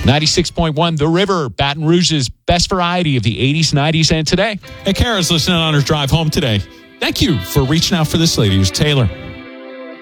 96.1 The River, Baton Rouge's best variety of the 80s, 90s, and today. Hey, Kara's listening on her drive home today. Thank you for reaching out for this lady. Here's Taylor.